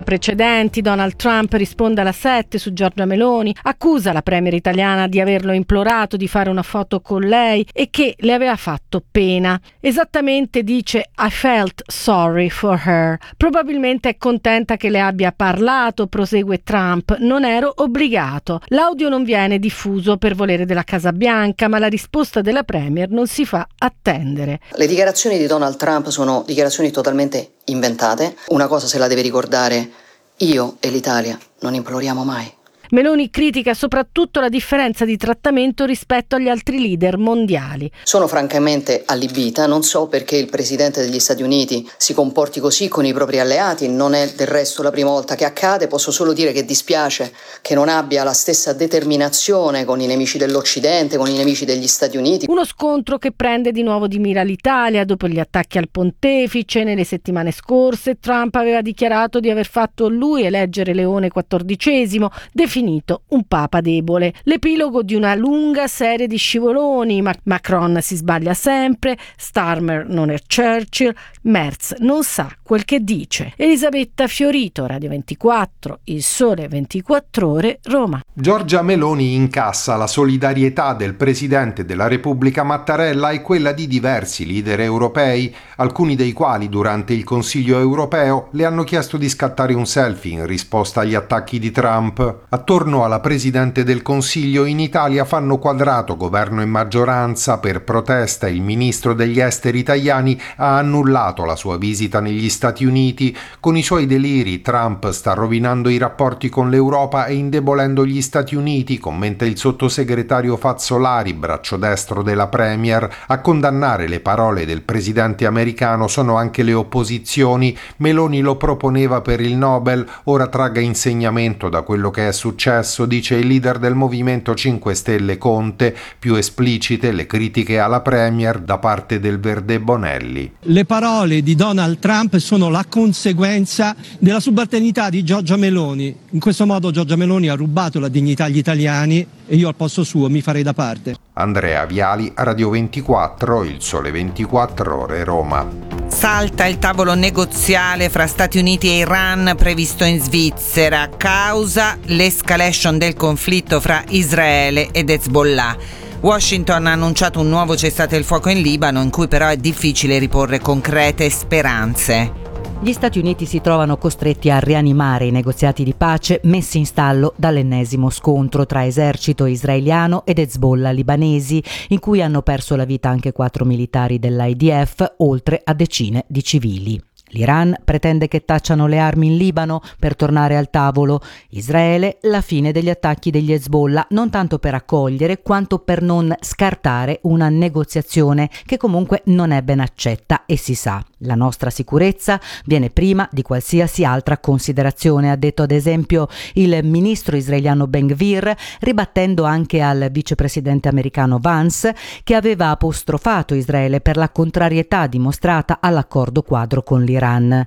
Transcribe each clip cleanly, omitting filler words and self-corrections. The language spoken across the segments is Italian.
precedenti. Donald Trump risponde alla 7 su Giorgia Meloni, accusa la premier italiana di averlo implorato di fare una foto con lei e che le aveva fatto pena. Esattamente dice: I felt sorry for her. Probabilmente è contenta che le abbia parlato, prosegue Trump. Non ero obbligato. L'audio non viene diffuso per volere della Casa Bianca, ma la risposta della premier non si fa attendere. Le dichiarazioni di Donald Trump sono dichiarazioni totalmente inventate. Una cosa se la deve ricordare: io e l'Italia non imploriamo mai. Meloni critica soprattutto la differenza di trattamento rispetto agli altri leader mondiali. Sono francamente allibita, non so perché il presidente degli Stati Uniti si comporti così con i propri alleati, non è del resto la prima volta che accade, posso solo dire che dispiace che non abbia la stessa determinazione con i nemici dell'Occidente, con i nemici degli Stati Uniti. Uno scontro che prende di nuovo di mira l'Italia dopo gli attacchi al pontefice. Nelle settimane scorse Trump aveva dichiarato di aver fatto lui eleggere Leone XIV, definito un papa debole. L'epilogo di una lunga serie di scivoloni. Macron si sbaglia sempre, Starmer non è Churchill, Merz non sa quel che dice. Elisabetta Fiorito, Radio 24, Il Sole 24 Ore, Roma. Giorgia Meloni incassa la solidarietà del Presidente della Repubblica Mattarella e quella di diversi leader europei, alcuni dei quali durante il Consiglio europeo le hanno chiesto di scattare un selfie in risposta agli attacchi di Trump. Attorno alla Presidente del Consiglio in Italia fanno quadrato governo e maggioranza. Per protesta il ministro degli esteri Tajani ha annullato la sua visita negli Stati Uniti. Con i suoi deliri Trump sta rovinando i rapporti con l'Europa e indebolendo gli Stati Uniti, commenta il sottosegretario Fazzolari, braccio destro della Premier. A condannare le parole del presidente americano sono anche le opposizioni. Meloni lo proponeva per il Nobel, ora tragga insegnamento da quello che è successo, dice il leader del Movimento 5 Stelle Conte. Più esplicite le critiche alla Premier da parte del Verde Bonelli. Le parole di Donald Trump sono la conseguenza della subalternità di Giorgia Meloni. In questo modo Giorgia Meloni ha rubato la dignità agli italiani e io al posto suo mi farei da parte. Andrea Viali, Radio 24, Il Sole 24 Ore, Roma. Salta il tavolo negoziale fra Stati Uniti e Iran previsto in Svizzera, causa l'escalation del conflitto fra Israele ed Hezbollah. Washington ha annunciato un nuovo cessate il fuoco in Libano, in cui però è difficile riporre concrete speranze. Gli Stati Uniti si trovano costretti a rianimare i negoziati di pace messi in stallo dall'ennesimo scontro tra esercito israeliano ed Hezbollah libanesi, in cui hanno perso la vita anche 4 militari dell'IDF, oltre a decine di civili. L'Iran pretende che tacciano le armi in Libano per tornare al tavolo. Israele la fine degli attacchi degli Hezbollah, non tanto per accogliere quanto per non scartare una negoziazione che comunque non è ben accetta e si sa. La nostra sicurezza viene prima di qualsiasi altra considerazione, ha detto ad esempio il ministro israeliano Ben Gvir, ribattendo anche al vicepresidente americano Vance, che aveva apostrofato Israele per la contrarietà dimostrata all'accordo quadro con l'Iran.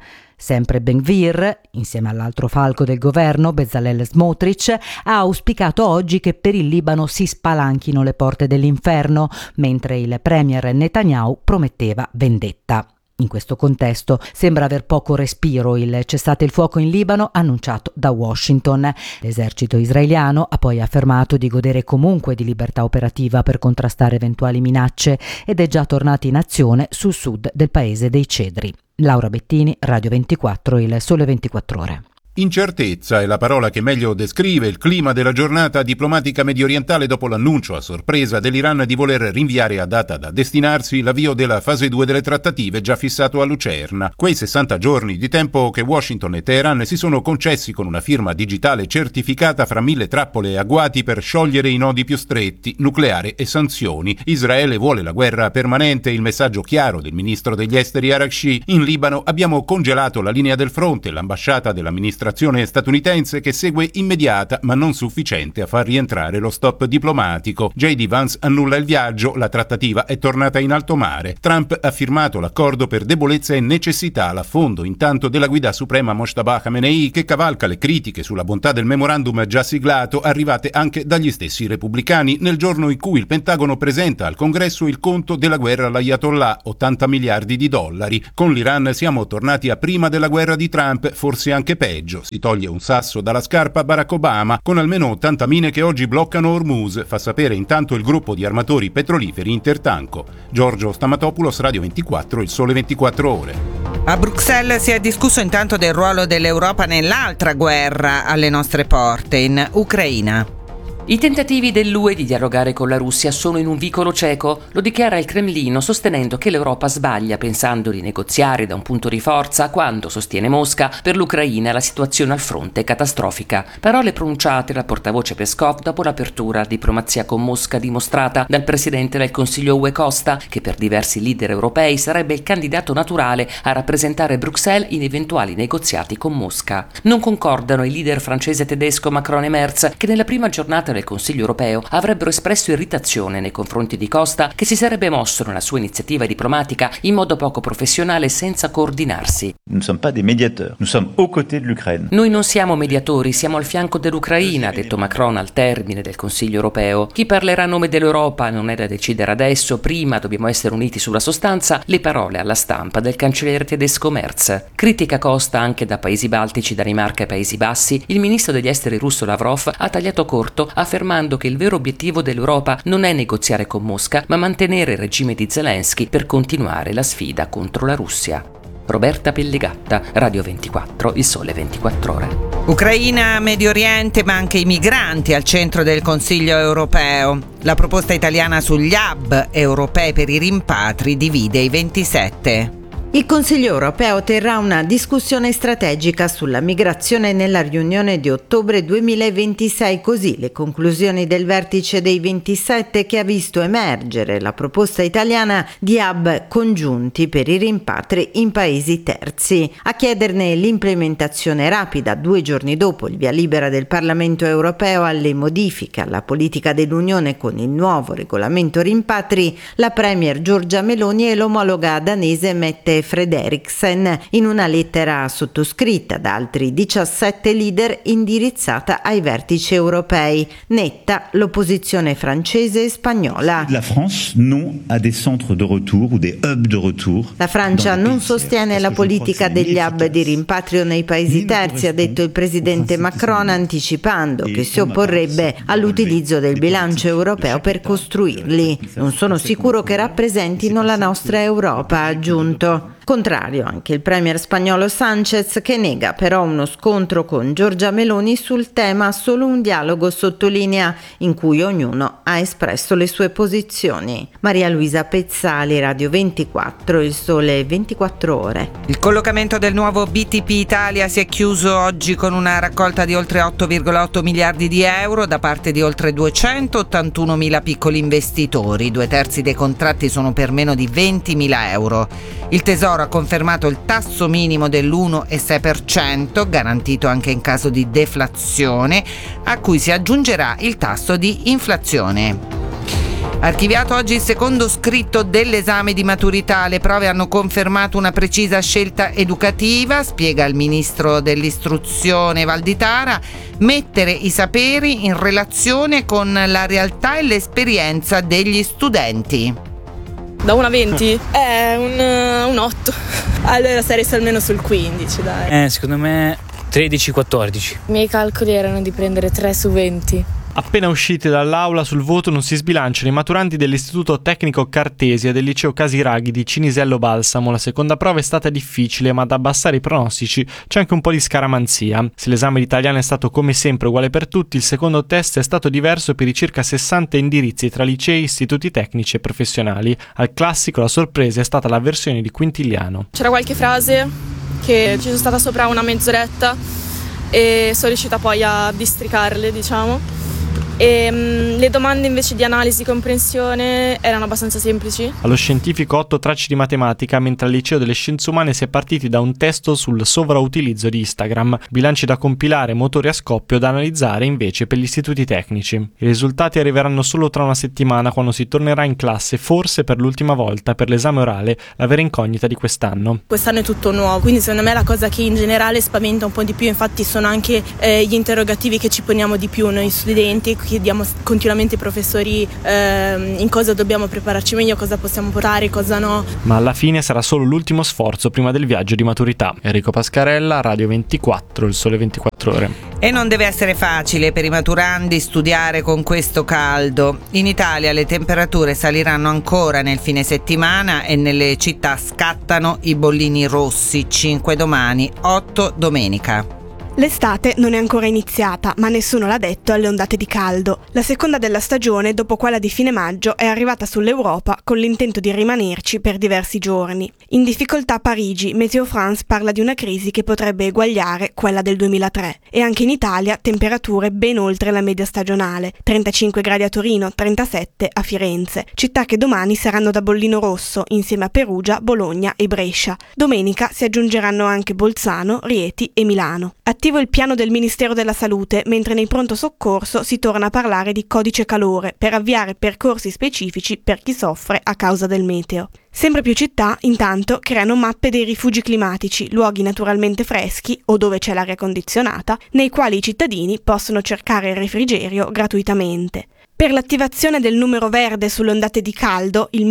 Sempre Ben Gvir, insieme all'altro falco del governo, Bezalel Smotrich, ha auspicato oggi che per il Libano si spalanchino le porte dell'inferno, mentre il premier Netanyahu prometteva vendetta. In questo contesto sembra aver poco respiro il cessate il fuoco in Libano annunciato da Washington. L'esercito israeliano ha poi affermato di godere comunque di libertà operativa per contrastare eventuali minacce ed è già tornato in azione sul sud del paese dei Cedri. Laura Bettini, Radio 24, Il Sole 24 Ore. Incertezza è la parola che meglio descrive il clima della giornata diplomatica mediorientale dopo l'annuncio a sorpresa dell'Iran di voler rinviare a data da destinarsi l'avvio della fase 2 delle trattative già fissato a Lucerna. Quei 60 giorni di tempo che Washington e Teheran si sono concessi con una firma digitale certificata fra 1000 trappole e agguati per sciogliere i nodi più stretti, nucleare e sanzioni. Israele vuole la guerra permanente, il messaggio chiaro del ministro degli esteri Araghchi. In Libano abbiamo congelato la linea del fronte, l'ambasciata dell'amministrazione statunitense che segue immediata ma non sufficiente a far rientrare lo stop diplomatico. J.D. Vance annulla il viaggio, la trattativa è tornata in alto mare. Trump ha firmato l'accordo per debolezza e necessità, l'affondo intanto della guida suprema Mojtaba Khamenei, che cavalca le critiche sulla bontà del memorandum già siglato, arrivate anche dagli stessi repubblicani, nel giorno in cui il Pentagono presenta al Congresso il conto della guerra all'Ayatollah, 80 miliardi di dollari. Con l'Iran siamo tornati a prima della guerra di Trump, forse anche peggio. pomeriggio. Si toglie un sasso dalla scarpa Barack Obama con almeno 80 mine che oggi bloccano Hormuz, fa sapere intanto il gruppo di armatori petroliferi Intertanko. Giorgio Stamatopoulos, Radio 24, Il Sole 24 Ore. A Bruxelles si è discusso intanto del ruolo dell'Europa nell'altra guerra alle nostre porte, in Ucraina. I tentativi dell'UE di dialogare con la Russia sono in un vicolo cieco, lo dichiara il Cremlino sostenendo che l'Europa sbaglia pensando di negoziare da un punto di forza quando, sostiene Mosca, per l'Ucraina la situazione al fronte è catastrofica. Parole pronunciate dal portavoce Peskov dopo l'apertura a diplomazia con Mosca dimostrata dal presidente del Consiglio UE Costa, che per diversi leader europei sarebbe il candidato naturale a rappresentare Bruxelles in eventuali negoziati con Mosca. Non concordano i leader francese e tedesco Macron e Merz, che nella prima giornata del Consiglio europeo avrebbero espresso irritazione nei confronti di Costa, che si sarebbe mosso nella sua iniziativa diplomatica in modo poco professionale e senza coordinarsi. Noi non siamo mediatori, siamo al fianco dell'Ucraina, ha detto Macron al termine del Consiglio europeo. Chi parlerà a nome dell'Europa non è da decidere adesso, prima dobbiamo essere uniti sulla sostanza, le parole alla stampa del cancelliere tedesco Merz. Critica Costa anche da paesi baltici, Danimarca e Paesi Bassi, il ministro degli esteri russo Lavrov ha tagliato corto affermando che il vero obiettivo dell'Europa non è negoziare con Mosca, ma mantenere il regime di Zelensky per continuare la sfida contro la Russia. Roberta Pellegatta, Radio 24, Il Sole 24 Ore. Ucraina, Medio Oriente, ma anche i migranti al centro del Consiglio europeo. La proposta italiana sugli hub europei per i rimpatri divide i 27. Il Consiglio europeo terrà una discussione strategica sulla migrazione nella riunione di ottobre 2026, così le conclusioni del vertice dei 27 che ha visto emergere la proposta italiana di hub congiunti per i rimpatri in paesi terzi. A chiederne l'implementazione rapida 2 giorni dopo il via libera del Parlamento europeo alle modifiche alla politica dell'Unione con il nuovo regolamento rimpatri, la premier Giorgia Meloni e l'omologa danese Mette Frederiksen in una lettera sottoscritta da altri 17 leader indirizzata ai vertici europei. Netta l'opposizione francese e spagnola. La France non a des centres de retour ou des hubs de retour. La Francia non sostiene la politica degli hub di rimpatrio nei paesi terzi, ha detto il presidente Macron, anticipando che si opporrebbe all'utilizzo del bilancio europeo per costruirli. Non sono sicuro che rappresentino la nostra Europa, ha aggiunto. Contrario anche il premier spagnolo Sánchez, che nega però uno scontro con Giorgia Meloni sul tema, solo un dialogo, sottolinea, in cui ognuno ha espresso le sue posizioni. Maria Luisa Pezzali, Radio 24, Il Sole 24 Ore. Il collocamento del nuovo BTP Italia si è chiuso oggi con una raccolta di oltre 8,8 miliardi di euro da parte di oltre 281.000 piccoli investitori. 2/3 dei contratti sono per meno di 20.000 euro. Il Tesoro ha confermato il tasso minimo dell'1,6%, garantito anche in caso di deflazione, a cui si aggiungerà il tasso di inflazione. Archiviato oggi il secondo scritto dell'esame di maturità, le prove hanno confermato una precisa scelta educativa, spiega il ministro dell'istruzione Valditara, mettere i saperi in relazione con la realtà e l'esperienza degli studenti. Da 1 a 20? Un 8. Allora sarei almeno sul 15, dai. Secondo me 13-14. I miei calcoli erano di prendere 3 su 20. Appena usciti dall'aula, sul voto non si sbilanciano i maturanti dell'Istituto Tecnico Cartesia e del Liceo Casiraghi di Cinisello Balsamo. La seconda prova è stata difficile, ma ad abbassare i pronostici c'è anche un po' di scaramanzia. Se l'esame di italiano è stato come sempre uguale per tutti, il secondo test è stato diverso per i circa 60 indirizzi tra licei, istituti tecnici e professionali. Al classico la sorpresa è stata la versione di Quintiliano. C'era qualche frase che ci sono stata sopra una mezz'oretta e sono riuscita poi a districarle, diciamo. E le domande invece di analisi e comprensione erano abbastanza semplici. Allo scientifico 8 tracce di matematica, mentre al liceo delle scienze umane si è partiti da un testo sul sovrautilizzo di Instagram, bilanci da compilare, motori a scoppio da analizzare invece per gli istituti tecnici. I risultati arriveranno solo tra una settimana, quando si tornerà in classe, forse per l'ultima volta per l'esame orale, la vera incognita di quest'anno. Quest'anno è tutto nuovo, quindi secondo me la cosa che in generale spaventa un po' di più infatti sono anche gli interrogativi che ci poniamo di più noi studenti, chiediamo continuamente ai professori in cosa dobbiamo prepararci meglio, cosa possiamo portare, cosa no. Ma alla fine sarà solo l'ultimo sforzo prima del viaggio di maturità. Enrico Pascarella, Radio 24, Il Sole 24 Ore. E non deve essere facile per i maturandi studiare con questo caldo. In Italia le temperature saliranno ancora nel fine settimana e nelle città scattano i bollini rossi, 5 domani, 8 domenica. L'estate non è ancora iniziata, ma nessuno l'ha detto alle ondate di caldo. La seconda della stagione, dopo quella di fine maggio, è arrivata sull'Europa con l'intento di rimanerci per diversi giorni. In difficoltà Parigi, Meteo France parla di una crisi che potrebbe eguagliare quella del 2003. E anche in Italia temperature ben oltre la media stagionale, 35 gradi a Torino, 37 a Firenze, città che domani saranno da bollino rosso insieme a Perugia, Bologna e Brescia. Domenica si aggiungeranno anche Bolzano, Rieti e Milano. Attivo il piano del Ministero della Salute, mentre nei pronto soccorso si torna a parlare di codice calore per avviare percorsi specifici per chi soffre a causa del meteo. Sempre più città, intanto, creano mappe dei rifugi climatici, luoghi naturalmente freschi o dove c'è l'aria condizionata, nei quali i cittadini possono cercare il refrigerio gratuitamente. Per l'attivazione del numero verde sulle ondate di caldo, il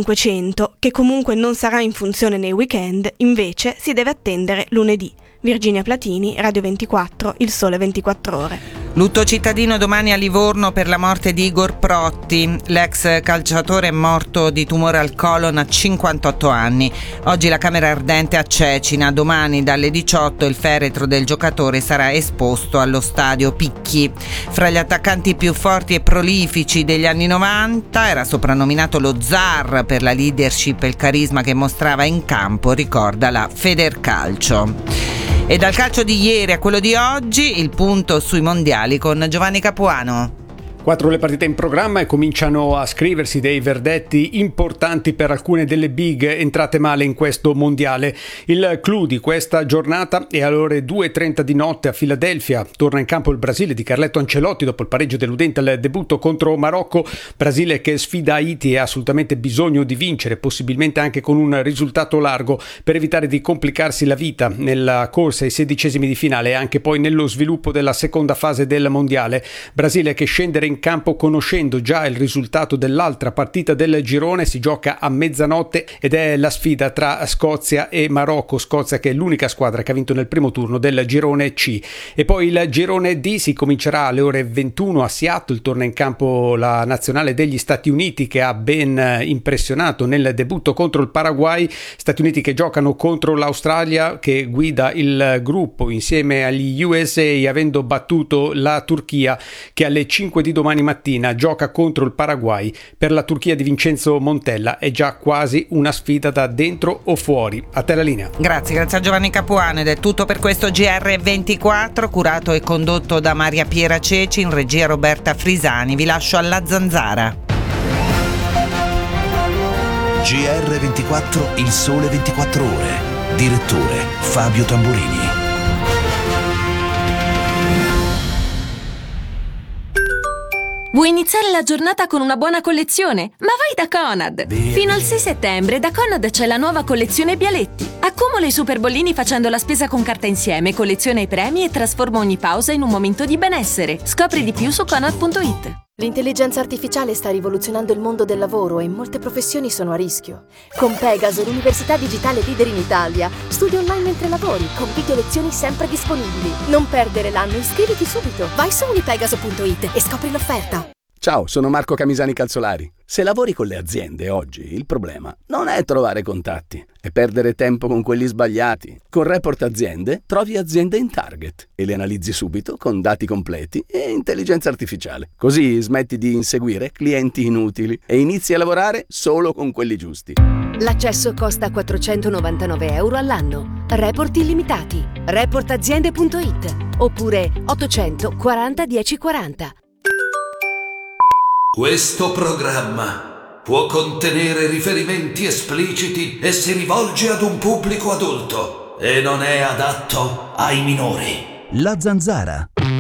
1500, che comunque non sarà in funzione nei weekend, invece si deve attendere lunedì. Virginia Platini, Radio 24, Il Sole 24 Ore. Lutto cittadino domani a Livorno per la morte di Igor Protti. L'ex calciatore è morto di tumore al colon a 58 anni. Oggi la Camera Ardente a Cecina. Domani dalle 18 il feretro del giocatore sarà esposto allo stadio Picchi. Fra gli attaccanti più forti e prolifici degli anni 90 era soprannominato lo zar per la leadership e il carisma che mostrava in campo, ricorda la Federcalcio. E dal calcio di ieri a quello di oggi, il punto sui mondiali con Giovanni Capuano. 4 le partite in programma e cominciano a scriversi dei verdetti importanti per alcune delle big entrate male in questo mondiale. Il clou di questa giornata è alle ore 2:30 di notte a Filadelfia. Torna in campo il Brasile di Carletto Ancelotti dopo il pareggio deludente al debutto contro Marocco. Brasile che sfida Haiti e ha assolutamente bisogno di vincere, possibilmente anche con un risultato largo, per evitare di complicarsi la vita nella corsa ai 16esimi di finale e anche poi nello sviluppo della seconda fase del mondiale. Brasile che scendere in campo conoscendo già il risultato dell'altra partita del girone, si gioca a mezzanotte ed è la sfida tra Scozia e Marocco. Scozia che è l'unica squadra che ha vinto nel primo turno del girone C. E poi il girone D si comincerà alle ore 21 a Seattle. Torna in campo la nazionale degli Stati Uniti che ha ben impressionato nel debutto contro il Paraguay. Stati Uniti che giocano contro l'Australia che guida il gruppo insieme agli USA, avendo battuto la Turchia che alle 5 di domani mattina gioca contro il Paraguay. Per la Turchia di Vincenzo Montella è già quasi una sfida da dentro o fuori. A te la linea. Grazie a Giovanni Capuano ed è tutto per questo GR24, curato e condotto da Maria Piera Ceci, in regia Roberta Frisani. Vi lascio alla Zanzara. GR24, Il Sole 24 Ore. Direttore Fabio Tamburini. Vuoi iniziare la giornata con una buona collezione? Ma vai da Conad! Fino al 6 settembre da Conad c'è la nuova collezione Bialetti. Accumula i super bollini facendo la spesa con carta insieme, colleziona i premi e trasforma ogni pausa in un momento di benessere. Scopri di più su Conad.it. L'intelligenza artificiale sta rivoluzionando il mondo del lavoro e molte professioni sono a rischio. Con Pegaso, l'università digitale leader in Italia, studi online mentre lavori, con video lezioni sempre disponibili. Non perdere l'anno, iscriviti subito. Vai su unipegaso.it e scopri l'offerta. Ciao, sono Marco Camisani Calzolari. Se lavori con le aziende oggi, il problema non è trovare contatti, è perdere tempo con quelli sbagliati. Con Report Aziende trovi aziende in target e le analizzi subito con dati completi e intelligenza artificiale. Così smetti di inseguire clienti inutili e inizi a lavorare solo con quelli giusti. L'accesso costa €499 all'anno. Report illimitati. Reportaziende.it oppure 840 1040. Questo programma può contenere riferimenti espliciti e si rivolge ad un pubblico adulto e non è adatto ai minori. La Zanzara.